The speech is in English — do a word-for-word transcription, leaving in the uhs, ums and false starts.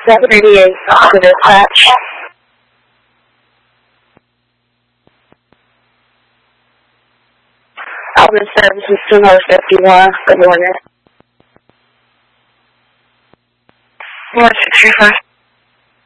seven eighty-eight to dispatch. Alvin services to North fifty-one. Good morning. North six three five.